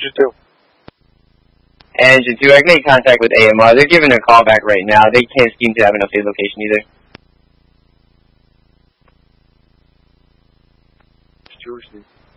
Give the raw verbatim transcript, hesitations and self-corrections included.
Engine two. Engine two, I can make contact with A M R. They're giving a call back right now. They can't seem to have enough field location either. Seriously.